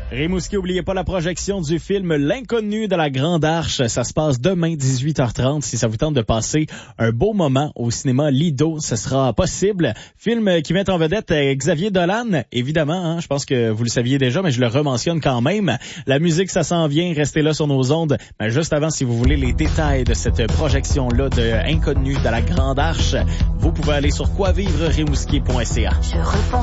Rimouski, oubliez pas la projection du film L'Inconnu de la Grande Arche. Ça se passe demain 18h30. Si ça vous tente de passer un beau moment au cinéma Lido, ce sera possible. Film qui met en vedette Xavier Dolan, évidemment. Hein, je pense que vous le saviez déjà, mais je le rementionne quand même. La musique, ça s'en vient. Restez là sur nos ondes. Mais juste avant, si vous voulez les détails de cette projection-là de Inconnu de la Grande Arche, vous pouvez aller sur quoivivre-rimouski.ca.